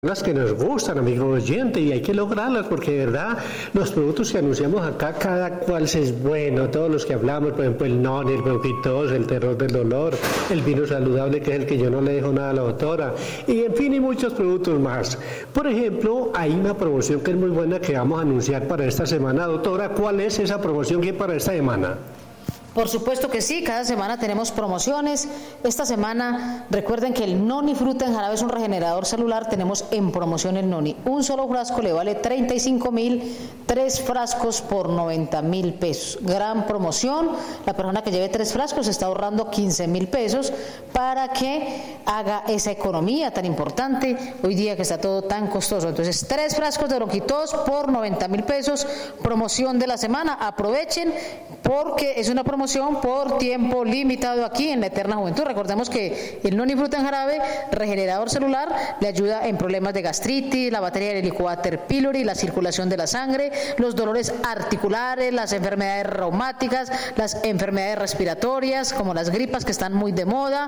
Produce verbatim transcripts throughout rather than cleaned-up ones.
Las que nos gustan, amigo oyente, y hay que lograrlas porque de verdad los productos que anunciamos acá, cada cual es bueno, todos los que hablamos, por ejemplo el noni, el bronquitos, el terror del dolor, el vino saludable que es el que yo no le dejo nada a la doctora, y en fin y muchos productos más. Por ejemplo, hay una promoción que es muy buena que vamos a anunciar para esta semana. Doctora, ¿cuál es esa promoción que hay para esta semana? Por supuesto que sí, cada semana tenemos promociones. Esta semana, recuerden que el Noni Fruta en jarabe es un regenerador celular, tenemos en promoción el Noni. Un solo frasco le vale treinta y cinco mil, tres frascos por noventa mil pesos. Gran promoción, la persona que lleve tres frascos está ahorrando quince mil pesos para que haga esa economía tan importante hoy día que está todo tan costoso. Entonces, tres frascos de bronquitos por noventa mil pesos, promoción de la semana, aprovechen porque es una promoción por tiempo limitado aquí en la Eterna Juventud. Recordemos que el Noni Fruta en jarabe, regenerador celular, le ayuda en problemas de gastritis, la batería del Helicobacter pylori, la circulación de la sangre, los dolores articulares, las enfermedades reumáticas, las enfermedades respiratorias, como las gripas que están muy de moda,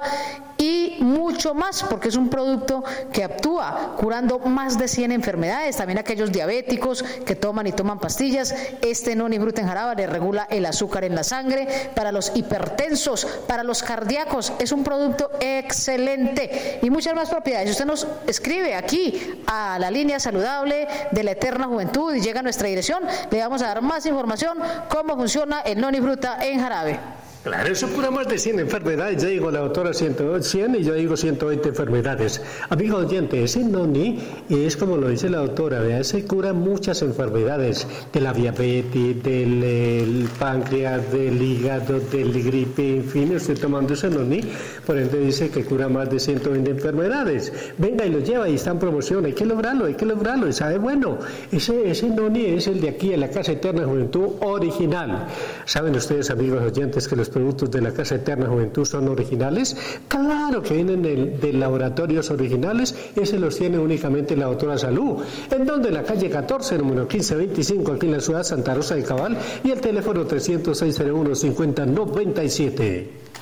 y mucho más, porque es un producto que actúa curando más de cien enfermedades, también aquellos diabéticos que toman y toman pastillas. Este Noni Fruta en jarabe le regula el azúcar en la sangre, para los hipertensos, para los cardíacos, es un producto excelente y muchas más propiedades. Usted nos escribe aquí a la línea saludable de la Eterna Juventud y llega a nuestra dirección, le vamos a dar más información cómo funciona el Noni Fruta en jarabe. Claro, eso cura más de cien enfermedades. Ya digo la doctora cien y yo digo ciento veinte enfermedades. Amigo oyente, ese Noni es como lo dice la doctora, ¿vea? Se cura muchas enfermedades, de la diabetes, del el páncreas, del hígado, del gripe, en fin, estoy tomando ese Noni, por ende dice que cura más de ciento veinte enfermedades. Venga y lo lleva y está en promoción, hay que lograrlo, hay que lograrlo, y sabe bueno. Ese, ese Noni es el de aquí, en la Casa Eterna Juventud original. ¿Saben ustedes, amigos oyentes, que los productos de la Casa Eterna Juventud son originales? Claro que vienen de, de laboratorios originales, ese los tiene únicamente la doctora Salud. ¿En donde? En la calle catorce, número quince veinticinco, aquí en la ciudad de Santa Rosa de Cabal, y el teléfono trescientos seis cero uno cincuenta noventa y siete.